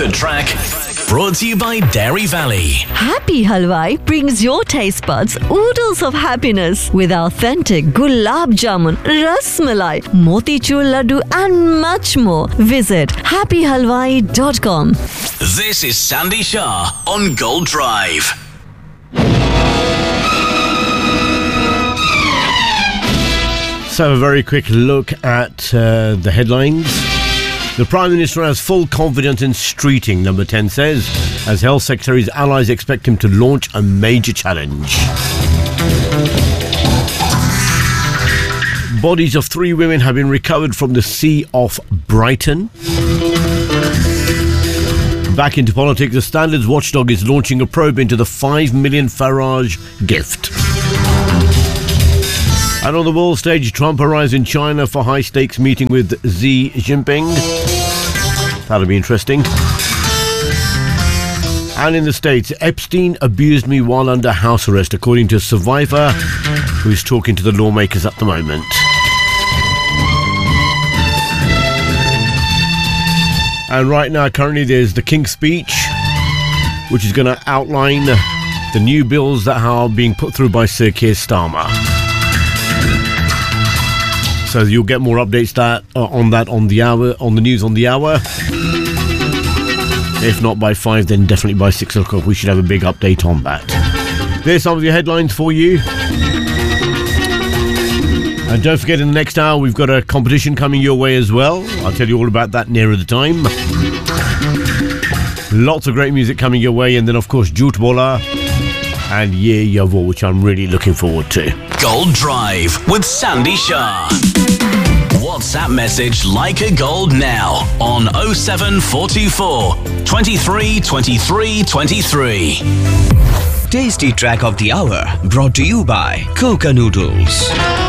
track. Brought to you by Dairy Valley. Happy Halwai brings your taste buds oodles of happiness with authentic gulab jamun, ras malai, motichur laddu and much more. Visit happyhalwai.com. This is Sandy Shah on Gold Drive. So a very quick look at the headlines. The Prime Minister has full confidence in Streeting, Number 10 says, as Health Secretary's allies expect him to launch a major challenge. Bodies of 3 women have been recovered from the sea off Brighton. Back into politics, the Standards Watchdog is launching a probe into the 5 million Farage gift. And on the world stage, Trump arrives in China for high-stakes meeting with Xi Jinping. That'll be interesting. And in the States, Epstein abused me while under house arrest, according to a survivor who's talking to the lawmakers at the moment. And right now, currently, there's the King's Speech, which is going to outline the new bills that are being put through by Sir Keir Starmer. So you'll get more updates on that on the hour, on the news on the hour. If not by 5, then definitely by 6 o'clock. We should have a big update on that. There's some of your headlines for you. And don't forget, in the next hour, we've got a competition coming your way as well. I'll tell you all about that nearer the time. Lots of great music coming your way. And then, of course, Jhoot Bola and Ye Yavo, which I'm really looking forward to. Gold Drive with Sandy Shah. WhatsApp message Like a Gold now on 07424 23 23 23. Tasty track of the hour brought to you by Coca Noodles.